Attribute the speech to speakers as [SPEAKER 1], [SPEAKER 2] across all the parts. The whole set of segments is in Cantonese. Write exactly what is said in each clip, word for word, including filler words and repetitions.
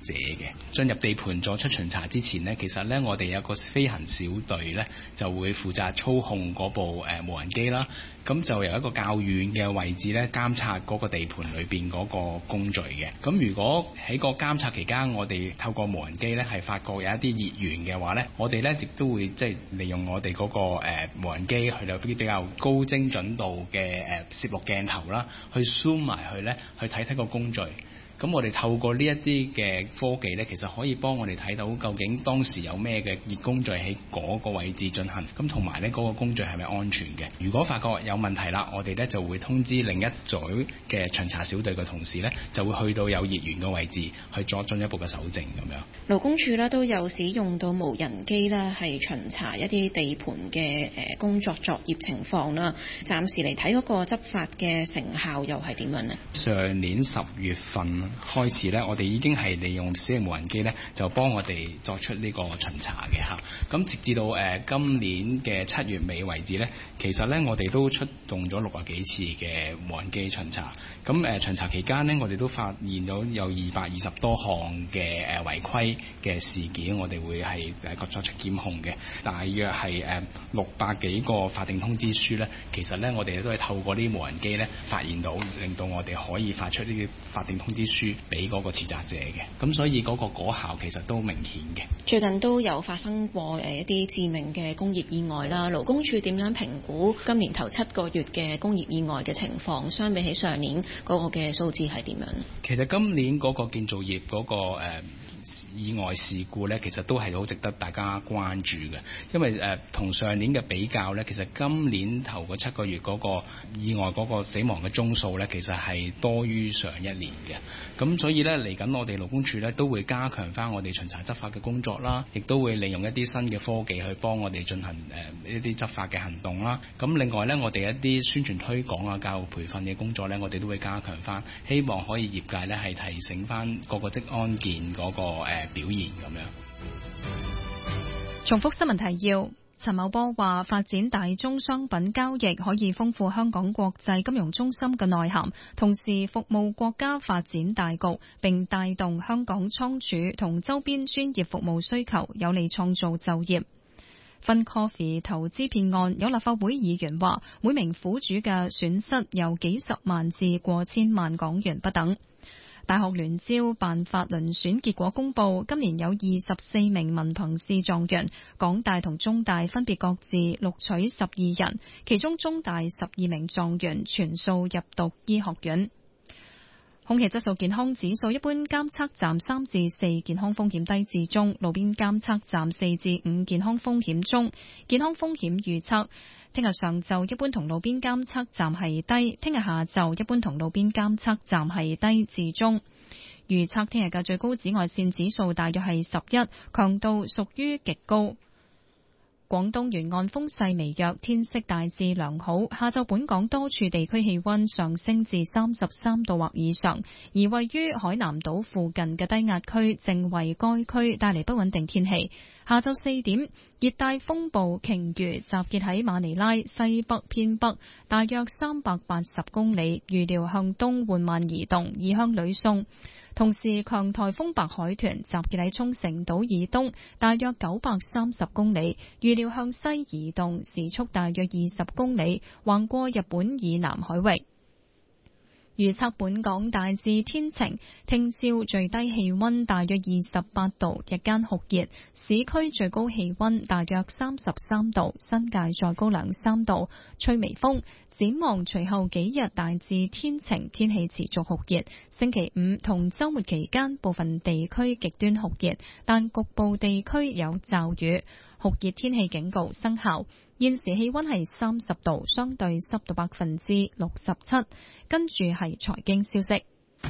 [SPEAKER 1] 嘅。進入地盤作出巡查之前呢，其實呢，我哋有個飛行小隊呢，就會負責操控嗰部誒、呃、無人機啦。咁就由一個較遠嘅位置咧監察嗰個地盤裏邊嗰個工序嘅。咁如果喺個監察期間，我哋透過無人機咧係發覺有一啲熱源嘅話咧，我哋咧亦都會即係利用我哋嗰、那個誒、呃、無人機去有啲比較高精準度嘅誒攝錄鏡頭啦，去 zoom 埋去咧去睇睇個工序。咁我哋透過呢一啲嘅科技咧，其實可以幫我哋睇到究竟當時有咩嘅熱工序喺嗰個位置進行，咁同埋咧嗰個工序係咪安全嘅？如果發覺有問題啦，我哋咧就會通知另一組嘅巡查小隊嘅同事咧，就會去到有熱源嘅位置去作進一步嘅搜證咁樣。
[SPEAKER 2] 勞工處咧都有使用到無人機咧，係巡查一啲地盤嘅誒工作作業情況啦。暫時嚟睇嗰個執法嘅成效又係點樣呢？
[SPEAKER 1] 上年十月份開始咧，我哋已經係利用小型無人機咧，就幫我哋作出呢個巡查嘅嚇。咁直至到誒、呃、今年嘅七月尾為止咧，其實咧我哋都出動咗六十幾次嘅無人機巡查。咁誒、呃、巡查期間咧，我哋都發現到有二百二十多項嘅誒、呃、違規嘅事件，我哋會係誒作出檢控嘅。大約係誒六百幾個法定通知書咧，其實咧我哋都係透過呢啲無人機咧發現到，令到我哋可以發出呢啲法定通知書俾嗰個持責者嘅，咁所以嗰個果效其實都明顯嘅。
[SPEAKER 2] 最近都有發生過誒一啲致命嘅工業意外啦，勞工處點樣評估今年頭七個月嘅工業意外嘅情況，相比起上年嗰個嘅數字係點樣？
[SPEAKER 1] 其實今年嗰個建造業嗰、嗰個誒、呃意外事故咧，其實都係好值得大家關注嘅，因為誒同、呃、上年嘅比較咧，其實今年頭嗰七個月嗰個意外嗰個死亡嘅宗數咧，其實係多於上一年嘅。咁所以咧嚟緊我哋勞工處咧都會加強翻我哋巡查執法嘅工作啦，亦都會利用一啲新嘅科技去幫我哋進行誒、呃、一啲執法嘅行動啦。咁另外咧，我哋一啲宣傳推廣啊、教育培訓嘅工作咧，我哋都會加強翻，希望可以業界咧係提醒翻各個職安健嗰、嗰個誒、呃、表現咁樣。
[SPEAKER 3] 重複新聞提要。陳茂波話，發展大宗商品交易可以豐富香港國際金融中心嘅內涵，同時服務國家發展大局，並帶動香港倉儲同周邊專業服務需求，有利創造就業。FinCoffee 投資騙案，有立法會議員話，每名苦主嘅損失由幾十萬至過千萬港元不等。大學聯招辦法遴選結果公佈，今年有二十四名文憑試狀元，港大同中大分別各自錄取十二人，其中中大十二名狀元全數入讀醫學院。空氣質素健康指數，一般監測站三至四，健康風險低至中，路邊監測站四至五，健康風險中。健康風險預測，聽日上晝一般同路邊監測站係低，聽日下晝一般同路邊監測站係低至中。預測聽日嘅最高紫外線指數大約係十一，強度屬於極高。廣東沿岸風勢微弱，天色大致良好。下晝本港多處地區氣溫上升至三十三度或以上，而位於海南島附近嘅低壓區正為該區帶嚟不穩定天氣。下晝四點，熱帶風暴鯨魚集結喺馬尼拉西北偏北，大約三百八十公里，預料向東緩慢移動，移向呂宋。同時，強颱風白海豚集結喺沖繩島以東，大約九百三十公里，預料向西移動，時速大約二十公里，橫過日本以南海域。預測本港大致天晴，聽朝最低氣溫大約二十八度，日間酷熱，市區最高氣溫大約三十三度，新界再高兩三度，吹微風。展望隨後幾日大致天晴，天氣持續酷熱。星期五同週末期間部分地區極端酷熱，但局部地區有驟雨，酷熱天氣警告生效。現時氣溫係三十度，相對濕度百分之六十七。跟住係財經消息。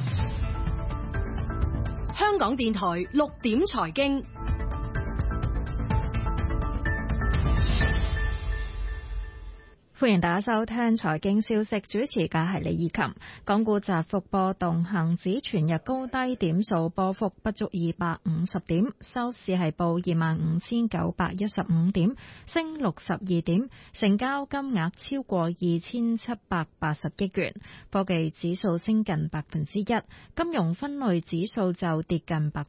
[SPEAKER 4] 香港電台六點財經。
[SPEAKER 5] 歡迎大家收聽財經消息，主持嘅係李以琴。港股窄幅波動，恒指全日高低點數波幅不足二百五十點，收市係報二萬五千九百一十五點，升六十二點，成交金額超過二千七百八十億元。科技指數升近百分之一，金融分類指數就跌近百